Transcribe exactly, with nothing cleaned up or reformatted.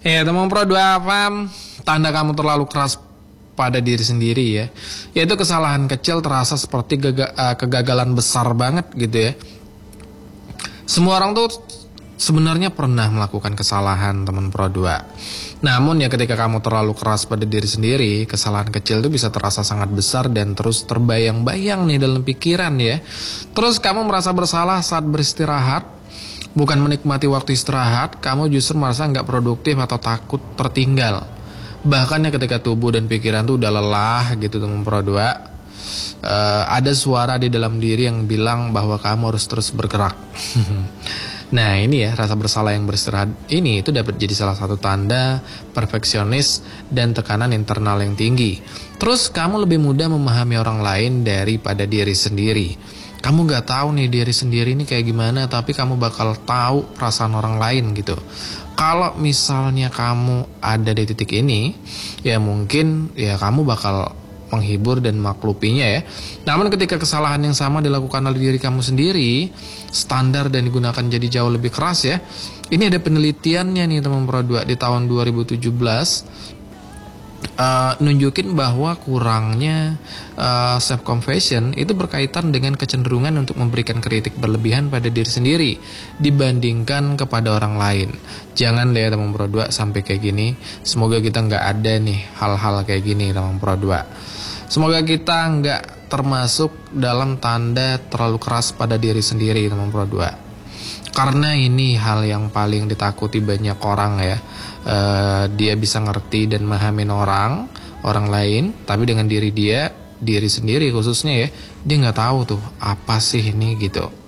Ya, teman pro dua paham, tanda kamu terlalu keras pada diri sendiri ya. Yaitu kesalahan kecil terasa seperti gaga, uh, kegagalan besar banget gitu ya. Semua orang tuh sebenarnya pernah melakukan kesalahan, teman pro dua. Namun ya ketika kamu terlalu keras pada diri sendiri, kesalahan kecil itu bisa terasa sangat besar dan terus terbayang-bayang nih dalam pikiran ya. Terus kamu merasa bersalah saat beristirahat, bukan menikmati waktu istirahat, kamu justru merasa nggak produktif atau takut tertinggal. Bahkan ya ketika tubuh dan pikiran tuh udah lelah gitu, teman pro dua, uh, ada suara di dalam diri yang bilang bahwa kamu harus terus bergerak. Nah ini ya, rasa bersalah yang beristirahat ini itu dapat jadi salah satu tanda perfeksionis dan tekanan internal yang tinggi. Terus kamu lebih mudah memahami orang lain daripada diri sendiri. Kamu gak tahu nih diri sendiri ini kayak gimana, tapi kamu bakal tahu perasaan orang lain gitu. Kalau misalnya kamu ada di titik ini, ya mungkin ya kamu bakal menghibur dan maklupinya ya. Namun ketika kesalahan yang sama dilakukan oleh diri kamu sendiri, standar dan digunakan jadi jauh lebih keras ya. Ini ada penelitiannya nih teman pro dua di tahun dua ribu tujuh belas, uh, nunjukin bahwa kurangnya uh, self compassion itu berkaitan dengan kecenderungan untuk memberikan kritik berlebihan pada diri sendiri dibandingkan kepada orang lain. Jangan deh teman pro dua sampai kayak gini. Semoga kita nggak ada nih hal-hal kayak gini teman pro dua. Semoga kita nggak termasuk dalam tanda terlalu keras pada diri sendiri teman pro dua. Karena ini hal yang paling ditakuti banyak orang ya. e, Dia bisa ngerti dan memahami orang Orang lain, tapi dengan diri dia, diri sendiri khususnya ya, dia nggak tahu tuh apa sih ini gitu.